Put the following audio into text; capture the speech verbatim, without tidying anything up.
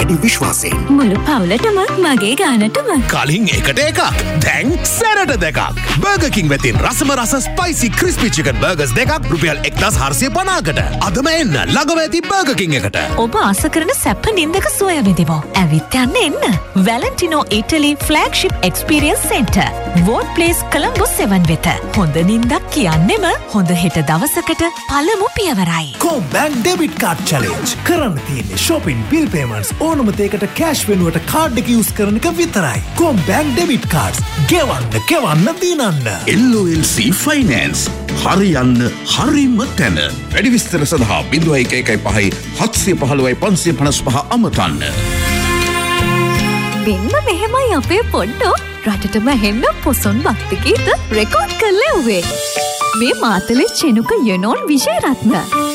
වැඩි විශ්වාසයෙන්. මුළු පවුලටම මගේ ගානටම. කලින් එකට එකක් දැන් සැරට දෙකක්. බර්ගර් කිං වෙතින් රසම රස ස්පයිසි ක්‍රිස්පි චිකන් බර්ගර්ස් දෙකක් රුපියල් එක්දහස් හාරසිය පනහකට. අදම එන්න ළඟම ඇති බර්ගර් කිං එකට. ඔබ ආස කරන සැප නින්දක සොය විඳිමු. ඇවිත් යන්න එන්න. වැලන්ටිනෝ ඉටලි flagship experience centre. Word place Colombo seven වෙත. හොඳ නින්දක් කියන්නෙම හොඳ හෙට දවසකට පළමු පියවරයි. කොම්බැංක් ඩෙබිට් කාඩ් චැලෙන්ජ් කරන්න තියෙන්නේ shopping bill payments ඕනම දෙයකට කෑෂ් වෙනුවට කාඩ් එක යූස් කරන එක විතරයි. කොම්බැංක් ඩෙබිට් කාඩ්ස් ගෙවන්න ගෙවන්න දිනන්න. L O L C Finance හරියන්න හරිම තැන. වැඩි විස්තර සඳහා බිංදුව එක එකයි පහයි හත්සිය පහළොවයි පන්සිය පනස් පහ අමතන්න. මෙන්න මෙහෙමයි අපේ පොඩ්ඩෝ රටටම හෙන්න පොසොන් භක්තිකීත රෙකෝඩ් කරලා උවේ. මේ මාතලේ චෙනුක යනෝන් විජේරත්න